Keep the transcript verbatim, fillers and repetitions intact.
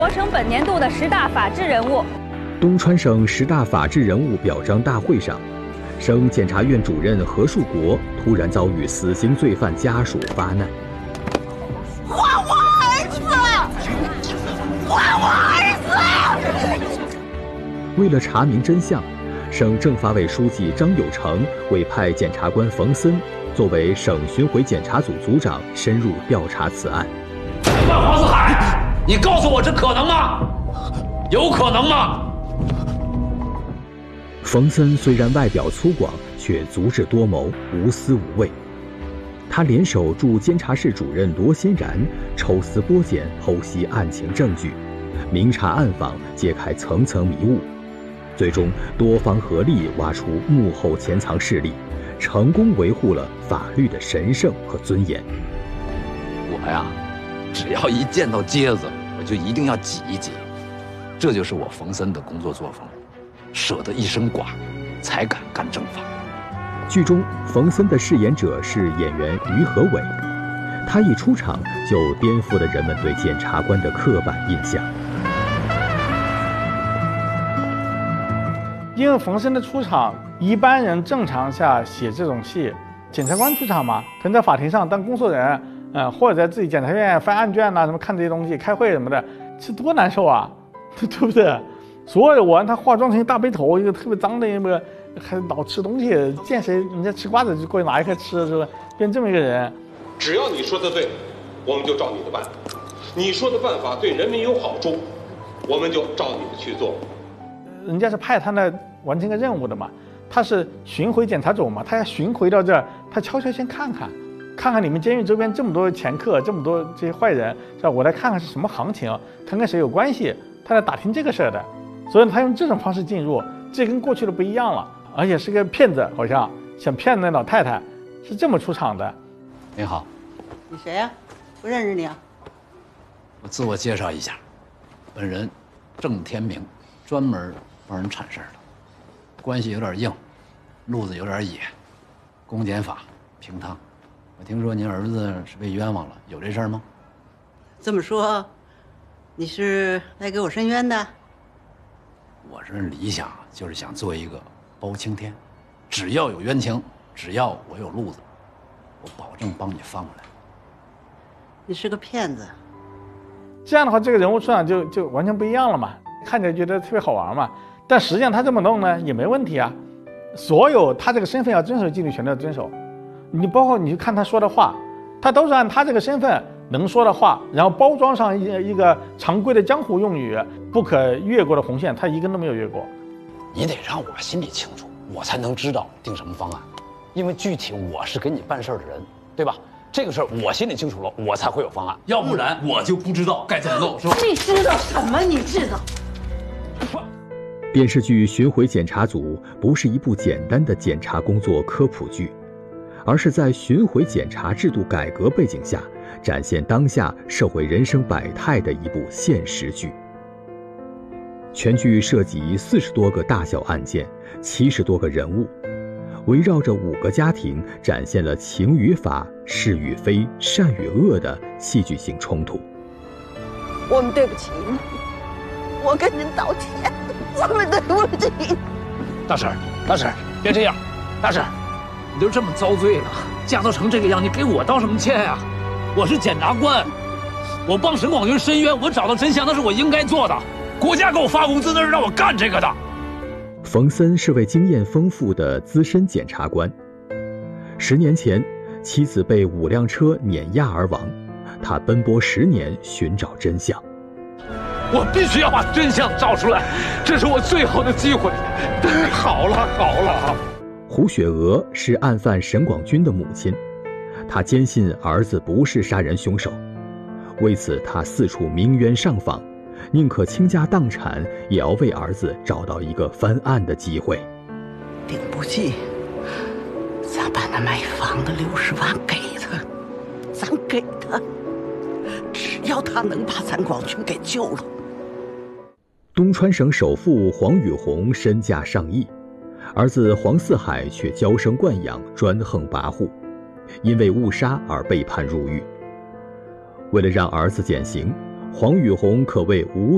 国省本年度的十大法治人物。 东川省十大法治人物表彰大会上，省检察院主任何树国突然遭遇死刑罪犯家属发难。 还我儿子！还我儿子！ 为了查明真相，省政法委书记张有成委派检察官冯森作为省巡回检察组组长深入调查此案。 万黄四海，你告诉我这可能吗？有可能吗？ 冯森虽然外表粗犷，却足智多谋，无私无畏。他联手助监察室主任罗先然抽丝剥茧，剖析案情证据，明察暗访，揭开层层迷雾，最终多方合力挖出幕后潜藏势力，成功维护了法律的神圣和尊严。 我呀，只要一见到疖子，我就一定要挤一挤，这就是我冯森的工作作风，舍得一身剐，才敢干正法。 剧中冯森的饰演者是演员于和伟，他一出场就颠覆了人们对检察官的刻板印象。 因为冯森的出场，一般人正常下写这种戏，检察官出场嘛，可能在法庭上当工作人，呃，或者在自己检察院翻案卷呐、啊，什么看这些东西、开会什么的，这多难受啊，对不对？所有的我让他化妆成一大背头，一个特别脏的一个，还老吃东西，见谁人家吃瓜子就过去拿一颗吃，是吧？变这么一个人。 只要你说的对，我们就照你的办；你说的办法对人民有好处，我们就照你的去做。 人家是派他来完成个任务的嘛，他是巡回检察组嘛，他要巡回到这儿，他悄悄先看看，看看你们监狱周边这么多前客，这么多这些坏人，是吧？我来看看是什么行情，看看谁有关系，他来打听这个事儿的。所以他用这种方式进入，这跟过去的不一样了，而且是个骗子，好像想骗那老太太，是这么出场的。 你好， 你谁呀、啊？不认识你啊？ 我自我介绍一下，本人郑天明，专门帮人铲事儿的，关系有点硬，路子有点野，公检法平趟。我听说您儿子是被冤枉了，有这事儿吗？ 这么说，你是来给我申冤的？ 我这理想就是想做一个包青天，只要有冤情，只要我有路子，我保证帮你放过来。 你是个骗子。 这样的话，这个人物出场就就完全不一样了嘛，看起来觉得特别好玩嘛。但实际上他这么弄呢也没问题啊，所有他这个身份要遵守纪律全都要遵守。你包括你去看他说的话，他都是按他这个身份能说的话，然后包装上一一个常规的江湖用语，不可越过的红线，他一根都没有越过。 你得让我心里清楚，我才能知道定什么方案，因为具体我是给你办事的人，对吧？这个事儿我心里清楚了，我才会有方案，要不然我就不知道该怎么弄，是吧？ 你知道什么？你知道？ 电视剧《巡回检察组》不是一部简单的检察工作科普剧，而是在巡回检察制度改革背景下，展现当下社会人生百态的一部现实剧。全剧涉及四十多个大小案件，七十多个人物，围绕着五个家庭，展现了情与法、是与非、善与恶的戏剧性冲突。 我们对不起你，我跟您道歉，我们对不起。 大婶，大婶，别这样，大婶，你都这么遭罪了，嫁都成这个样，你给我道什么歉呀、啊？我是检察官，我帮沈广军申冤，我找到真相，那是我应该做的。国家给我发工资，那是让我干这个的。 冯森是位经验丰富的资深检察官。十年前，妻子被五辆车碾压而亡，他奔波十年寻找真相。 我必须要把真相找出来，这是我最后的机会。好了好了。 胡雪娥是案犯沈广军的母亲，她坚信儿子不是杀人凶手，为此她四处鸣冤上访，宁可倾家荡产，也要为儿子找到一个翻案的机会。 顶不济，咱把那买房的六十万给他，咱给他，只要他能把咱广军给救了。 东川省首富黄宇红身价上亿，儿子黄四海却娇生惯养，专横跋扈，因为误杀而被判入狱。为了让儿子减刑，黄宇红可谓无